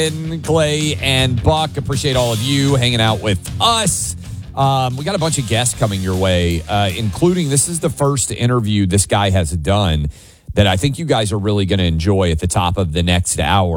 Clay and Buck, appreciate all of you hanging out with us. We got a bunch of guests coming your way, including this is the first interview this guy has done that I think you guys are really going to enjoy at the top of the next hour.